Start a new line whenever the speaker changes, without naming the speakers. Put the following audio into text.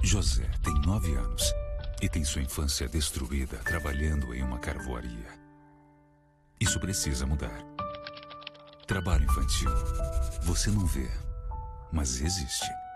José tem 9 anos e tem sua infância destruída trabalhando em uma carvoaria. Isso precisa mudar. Trabalho infantil. Você não vê, mas existe.